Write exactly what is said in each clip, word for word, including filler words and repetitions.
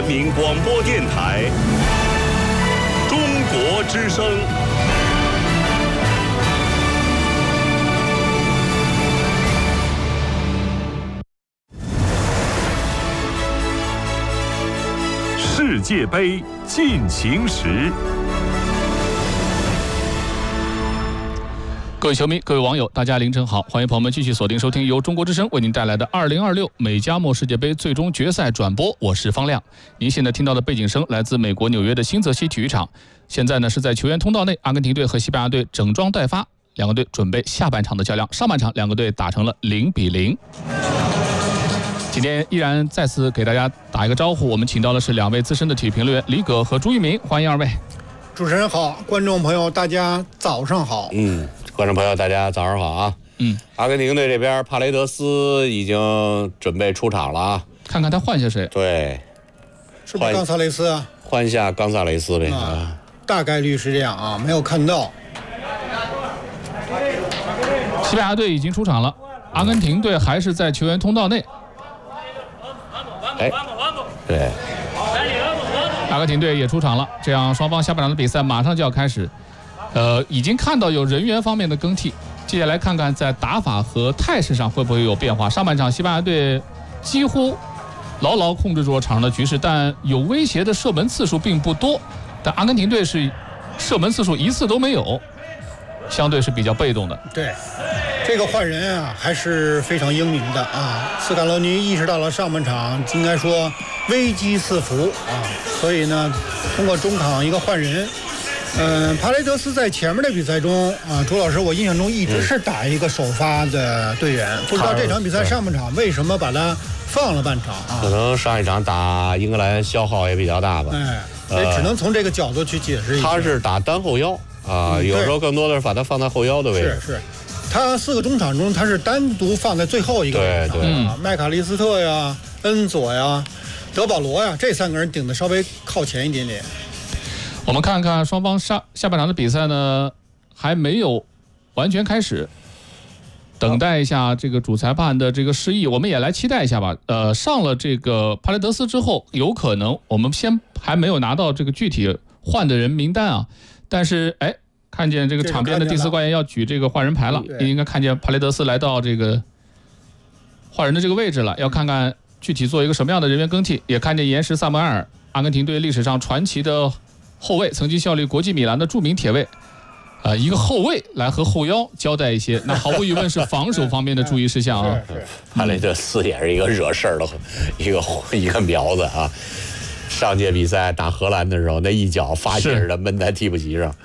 民广播电台中国之声。世界杯进行时。 各位球迷、各位网友，大家凌晨好！欢迎朋友们继续锁定收听由中国之声为您带来的二零二六美加墨世界杯最终决赛转播，我是方亮。您现在听到的背景声来自美国纽约的新泽西体育场。现在呢是在球员通道内，阿根廷队和西班牙队整装待发，两个队准备下半场的较量。上半场两个队打成了零比零。今天依然再次给大家打一个招呼，我们请到的是两位资深的体育评论员李葛和朱一鸣，欢迎二位。 主持人好，观众朋友大家早上好。 嗯。观众朋友，大家早上好啊！ 嗯， 阿根廷队这边帕雷德斯已经准备出场了啊！ 看看他换下谁？ 对， 是不是冈萨雷斯啊？ 换下冈萨雷斯呗啊，大概率是这样啊，没有看到。 西班牙队已经出场了，阿根廷队还是在球员通道内。 哎，对， 阿根廷队也出场了，这样双方下半场的比赛马上就要开始。呃，已经看到有人员方面的更替，接下来看看在打法和态势上会不会有变化。上半场西班牙队几乎牢牢控制住了场上的局势，但有威胁的射门次数并不多。但阿根廷队是射门次数一次都没有，相对是比较被动的。 对，这个换人啊还是非常英明的啊。斯卡罗尼意识到了上半场应该说危机四伏啊，所以呢，通过中场一个换人。嗯，帕雷德斯在前面的比赛中啊，朱老师，我印象中一直是打一个首发的队员，嗯、不知道这场比赛上半场为什么把他放了半场啊？ 可能上一场打英格兰消耗也比较大吧。 哎，所以只能从这个角度去解释一下。 他是打单后腰啊，嗯、有时候更多的是把他放在后腰的位置。 是是，他四个中场中他是单独放在最后一个位置。 对对啊，麦卡利斯特呀、恩佐呀、德保罗呀，这三个人顶的稍微靠前一点点。 我们看看双方下下半场的比赛呢，还没有完全开始，等待一下这个主裁判的这个示意，我们也来期待一下吧。呃，上了这个帕雷德斯之后，有可能我们先还没有拿到这个具体换的人名单啊，但是哎，看见这个场边的第四官员要举这个换人牌了，应该看见帕雷德斯来到这个换人的这个位置了，要看看具体做一个什么样的人员更替，也看见岩石萨摩埃尔，阿根廷队历史上传奇的后卫，曾经效力国际米兰的著名铁卫，呃，一个后卫来和后腰交代一些，那毫无疑问是防守方面的注意事项啊。 帕雷德斯也是一个惹事儿的一个一个苗子啊。上届比赛打荷兰的时候，那一脚发泄似的闷在替补席上。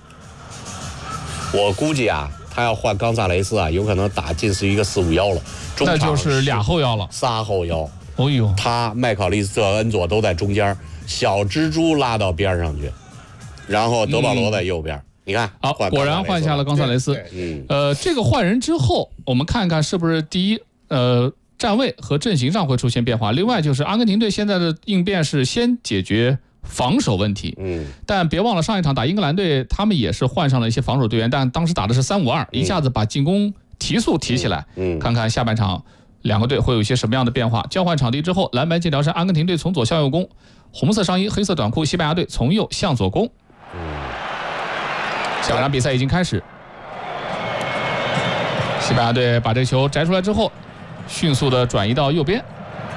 我估计啊，他要换冈萨雷斯啊，有可能打近似于一个四五幺了，中场那就是俩后腰了， 仨后腰。 哦呦， 他麦考利斯特、恩佐都在中间。小蜘蛛拉到边上去，然后德保罗在右边。嗯、你看， 好，果然换下了冈萨雷斯。 嗯， 呃，这个换人之后，我们看看是不是第一，呃，站位和阵型上会出现变化。另外就是阿根廷队现在的应变是先解决防守问题。 嗯， 但别忘了上一场打英格兰队，他们也是换上了一些防守队员，但当时打的是三五二，一下子把进攻提速提起来。 嗯， 看看下半场两个队会有一些什么样的变化。交换场地之后，蓝白剑条是阿根廷队从左向右攻。红色上衣，黑色短裤，西班牙队从右向左攻。 嗯， 下半场比赛已经开始。西班牙队把这个球摘出来之后，迅速的转移到右边。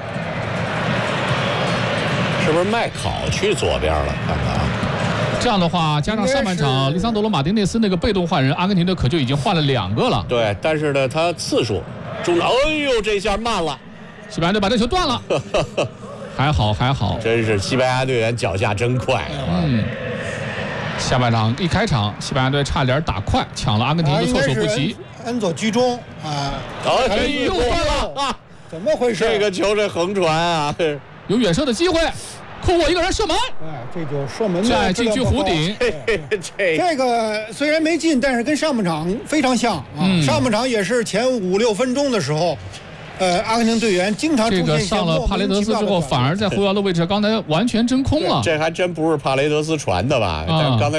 是不是麦考去左边了？看看啊。 这样的话，加上上半场利桑德罗马丁内斯那个被动换人，阿根廷队可就已经换了两个了。 对，但是呢，他次数中，哎呦，这下慢了。 西班牙队把这球断了。还好还好， 真是西班牙队员脚下真快。 嗯，下半场一开场，西班牙队差点打快，抢了阿根廷的措手不及。 恩佐居中啊， 哎呦，断了啊！ 怎么回事？ 这个球这横传啊， 有远射的机会，库沃一个人射门， 哎，这就射门在禁区弧顶。 这这个虽然没进，但是跟上半场非常像啊。嗯、上半场也是前五六分钟的时候。呃，阿根廷队员经常出现这个上了帕雷德斯之后，反而在后腰的位置，刚才完全真空了。 这还真不是帕雷德斯传的吧？但刚才。